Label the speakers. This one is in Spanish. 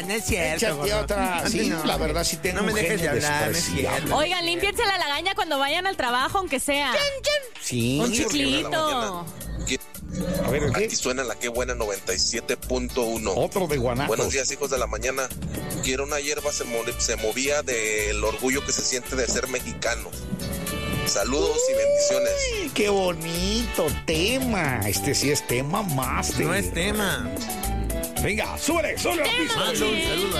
Speaker 1: no es cierto.
Speaker 2: Échate
Speaker 1: gordo.
Speaker 2: otra. Sí,
Speaker 1: No,
Speaker 2: la verdad sí tengo
Speaker 1: no me
Speaker 2: un
Speaker 1: dejes de
Speaker 2: genio
Speaker 1: hablar, no es
Speaker 2: despreciable.
Speaker 1: cierto.
Speaker 3: Oigan, límpiense la lagaña cuando vayan al trabajo, aunque sea.
Speaker 2: Sí.
Speaker 3: Un
Speaker 2: porque-
Speaker 3: chiclito.
Speaker 2: A ver, ¿qué?
Speaker 4: Aquí suena la que buena 97.1.
Speaker 2: Otro de Guanatos.
Speaker 4: Buenos días, hijos de la mañana. Quiero una hierba se movía del orgullo que se siente de ser mexicano. Saludos y bendiciones.
Speaker 2: Ay, qué bonito tema. Este sí es tema más.
Speaker 1: No es tema.
Speaker 2: Venga, súbele la pista.
Speaker 1: Mando un saludo